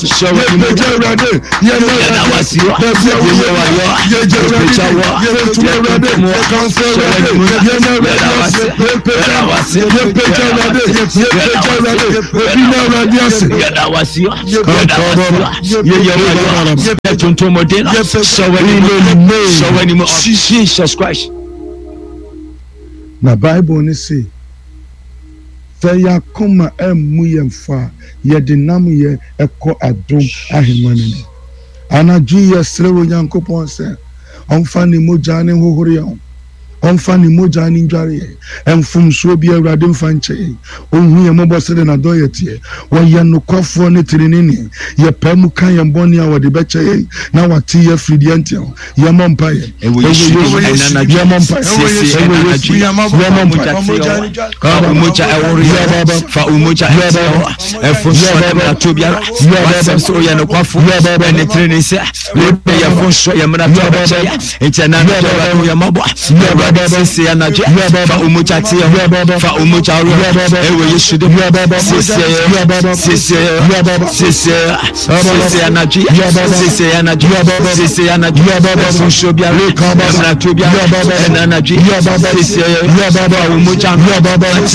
show what you make ready. Yeah, was you. Jesus Christ. Na Bible ni say fe ya koma emu ye mfa ye de nam ye ekọ adom ahemane ni anaju ye sere wo Nyankopon se onfa ni moja ni hohore ya onfa ni moja ni ndware emfum so bi awrade mfa nche onhu ye mobosere na do ye tie wo ye nokofo ne tirinini ye pamu kan ye mboni a wode beche ye na wati ye fridiante ye mompa ye ye mompa umoja ewori fa umoja efo so na tobiara wasem so ye nokofo ne tirinini se le ye fo so ye mra to beche ye enchana ye mabo sisi anaje fa umucha tie fa umucha ro ewe yesu de sisi anaje sisi anaje funso bia na tobia na anaje sisi fa umucha